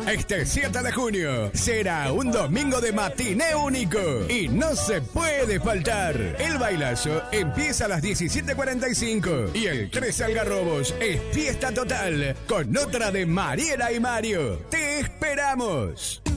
Este 7 de junio será un domingo de matiné único y no se puede faltar. El bailazo empieza a las 17:45 y el 13 Algarrobos es fiesta total con otra de Mariela y Mario. ¡Te esperamos!